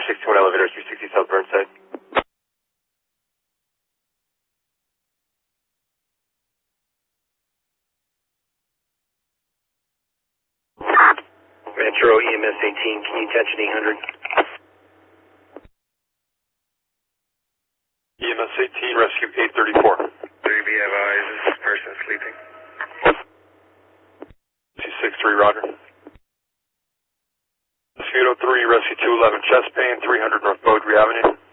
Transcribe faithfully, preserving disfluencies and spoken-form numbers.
sixty-one elevator, three sixty South Burnside. Metro E M S eighteen, can you attention eight hundred? E M S eighteen, rescue eight thirty-four. three B have eyes, is this person sleeping? C six three, roger. Rescue eight oh three, rescue two eleven, chest pain, three hundred North Beaudry Avenue.